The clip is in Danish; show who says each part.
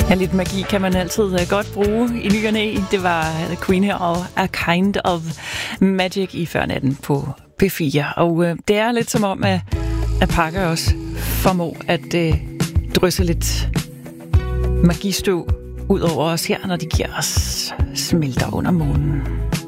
Speaker 1: Ja, lidt magi kan man altid godt bruge i ny og næ. Det var Queen her og A Kind of Magic i Førnatten på P4. Og det er lidt som om, at Pakker også formår at drysse lidt magistøv ud over os her, når de giver os smelter under månen.